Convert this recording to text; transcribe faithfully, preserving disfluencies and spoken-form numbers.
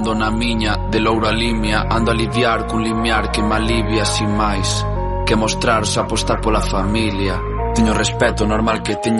ando na miña, de louro a limia, ando a lidiar cun limiar que me alivia sin máis que mostrar, só apostar pola familia. Teño respeto, normal que teña